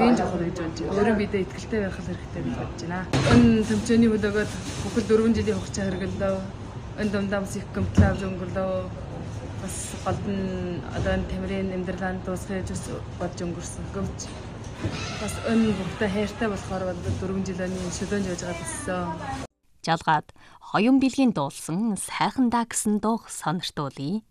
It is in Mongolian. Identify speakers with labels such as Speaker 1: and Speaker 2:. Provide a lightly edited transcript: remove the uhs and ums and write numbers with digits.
Speaker 1: хамгийн чухал гэж бодож байна. Өөрийн биедээ итгэлтэй байх хэрэгтэй гэж бодож байна. Энэ төвчөний хөдөөгөд бүхэл 4 жилийн хугацаа хэрэглээ. Энэ дундаа бас их гэмтэл авч өнгөрлөө. Бас голд нь одоо энэ тамирын амьдралаа дуусгах гэж бодож өнгөрсөн. Гэвч бас энэ бүгдээ хайртай болохоор 4 жилийн шүлэн жиж байгаа болсон.
Speaker 2: Жалгаад хоёун бэлгийн дуулсан сайхан даа гэсэн дуу сониртуулъя.